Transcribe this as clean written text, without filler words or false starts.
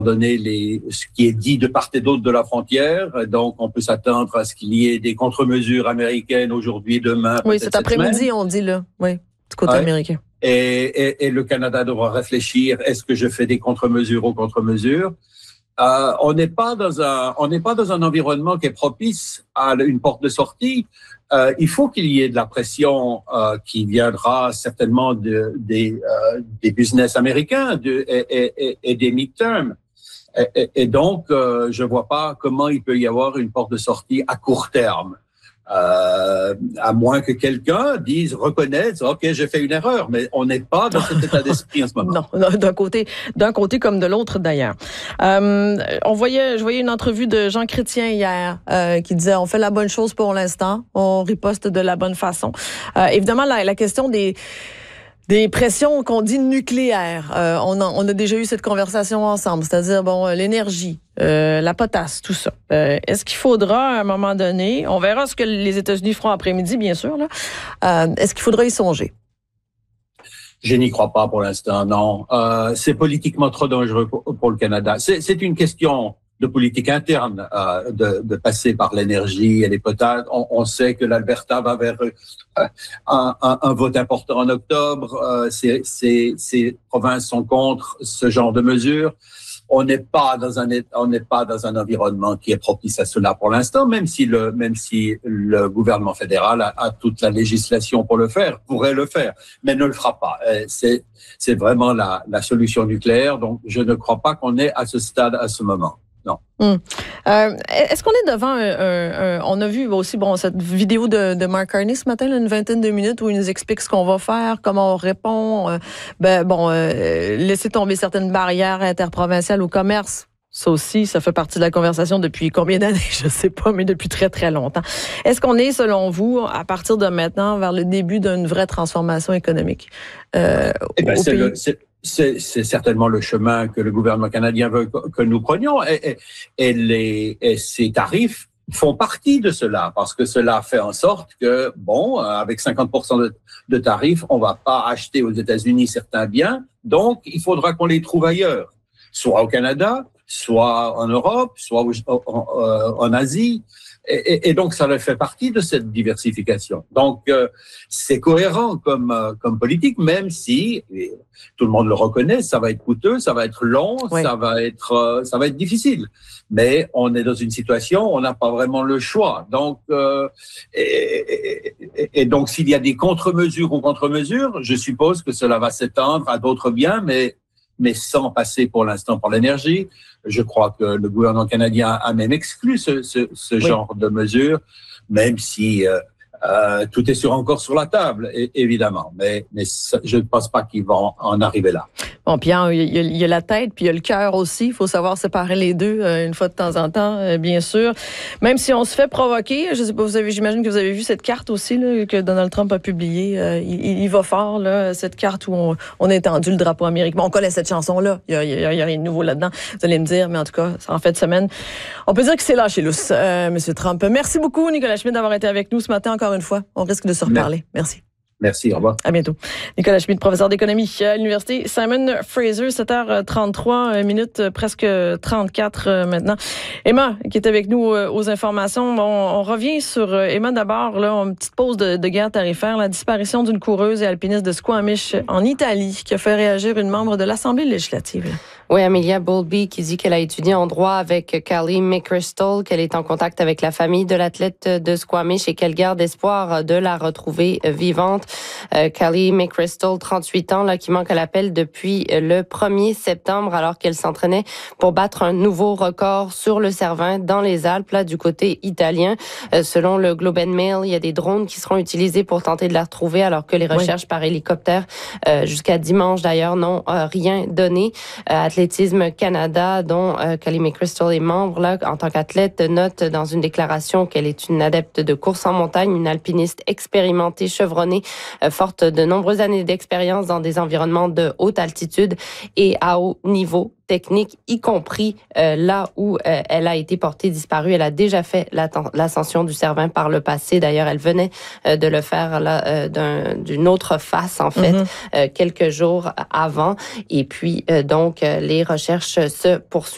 donné ce qui est dit de part et d'autre de la frontière. Donc, on peut s'attendre à ce qu'il y ait des contre-mesures américaines aujourd'hui, demain, oui, cet après-midi, on dit là, oui, du côté américain. Et le Canada devra réfléchir, est-ce que je fais des contre-mesures aux contre-mesures? On n'est pas dans un environnement qui est propice à une porte de sortie. Il faut qu'il y ait de la pression qui viendra certainement des business américains et des midterms. Et donc, je vois pas comment il peut y avoir une porte de sortie à court terme. À moins que quelqu'un reconnaisse, OK, j'ai fait une erreur, mais on n'est pas dans cet état d'esprit en ce moment. Non, d'un côté comme de l'autre d'ailleurs. Je voyais une entrevue de Jean Chrétien hier qui disait on fait la bonne chose pour l'instant, on riposte de la bonne façon. Évidemment, la question des pressions qu'on dit nucléaires. On a déjà eu cette conversation ensemble, c'est-à-dire l'énergie, la potasse, tout ça. Est-ce qu'il faudra, à un moment donné, on verra ce que les États-Unis feront après-midi, bien sûr, là. Est-ce qu'il faudra y songer? Je n'y crois pas pour l'instant, non. C'est politiquement trop dangereux pour le Canada. C'est une question de politique interne, de passer par l'énergie et les potages. On sait que l'Alberta va vers un vote important en octobre. Ces provinces sont contre ce genre de mesures. On n'est pas dans un environnement qui est propice à cela pour l'instant, même si le gouvernement fédéral a toute la législation pour pourrait le faire, mais ne le fera pas. C'est vraiment la solution nucléaire. Donc, je ne crois pas qu'on est à ce stade à ce moment. Non. Est-ce qu'on est devant on a vu aussi cette vidéo de Mark Carney ce matin, là, une vingtaine de minutes, où il nous explique ce qu'on va faire, comment on répond. Laisser tomber certaines barrières interprovinciales au commerce. Ça aussi, ça fait partie de la conversation depuis combien d'années? Je sais pas, mais depuis très, très longtemps. Est-ce qu'on est, selon vous, à partir de maintenant, vers le début d'une vraie transformation économique au pays? C'est certainement le chemin que le gouvernement canadien veut que nous prenions, et ces tarifs font partie de cela, parce que cela fait en sorte que, avec 50% de tarifs, on va pas acheter aux États-Unis certains biens, donc il faudra qu'on les trouve ailleurs, soit au Canada, soit en Europe, soit en Asie. Et donc, ça fait partie de cette diversification. Donc, c'est cohérent comme politique, même si, tout le monde le reconnaît, ça va être coûteux, ça va être long, oui. ça va être difficile. Mais on est dans une situation où on n'a pas vraiment le choix. Donc, et donc, s'il y a des contre-mesures ou contre-mesures, je suppose que cela va s'étendre à d'autres biens, mais sans passer pour l'instant par l'énergie. Je crois que le gouvernement canadien a même exclu ce genre de mesures, même si tout est encore sur la table, évidemment. Mais je ne pense pas qu'ils vont en arriver là. Bon, puis il y a la tête, puis il y a le cœur aussi. Il faut savoir séparer les deux une fois de temps en temps, bien sûr. Même si on se fait provoquer, je sais pas, j'imagine que vous avez vu cette carte aussi là, que Donald Trump a publiée. Il va fort, là, cette carte où on a étendu le drapeau américain. Bon, on connaît cette chanson-là. Il y a rien de nouveau là-dedans. Vous allez me dire, mais en tout cas, en fin de semaine, on peut dire que c'est lâché lousse, M. Trump. Merci beaucoup, Nicolas Schmid, d'avoir été avec nous ce matin encore une fois. On risque de se reparler. Merci. Merci, au revoir. À bientôt. Nicolas Schmid, professeur d'économie à l'Université Simon Fraser, 7h33 minutes, presque 34 maintenant. Emma, qui est avec nous aux informations. On revient sur Emma d'abord, là, une petite pause de guerre tarifaire, la disparition d'une coureuse et alpiniste de Squamish en Italie, qui a fait réagir une membre de l'Assemblée législative. Oui, Amelia Bowlby, qui dit qu'elle a étudié en droit avec Callie McChrystal, qu'elle est en contact avec la famille de l'athlète de Squamish et qu'elle garde espoir de la retrouver vivante. Callie McChrystal, 38 ans, là, qui manque à l'appel depuis le 1er septembre, alors qu'elle s'entraînait pour battre un nouveau record sur le Cervin dans les Alpes, là, du côté italien. Selon le Globe and Mail, il y a des drones qui seront utilisés pour tenter de la retrouver, alors que les recherches par hélicoptère, jusqu'à dimanche d'ailleurs, n'ont rien donné. Athlétisme Canada, dont Callie McChrystal est membre, là, en tant qu'athlète, note dans une déclaration qu'elle est une adepte de course en montagne, une alpiniste expérimentée, chevronnée, forte de nombreuses années d'expérience dans des environnements de haute altitude et à haut niveau technique, y compris là où elle a été portée disparue. Elle a déjà fait l'ascension du Cervin par le passé. D'ailleurs, elle venait de le faire là, d'une autre face, en fait, quelques jours avant. Et puis, donc, les recherches se poursuivent.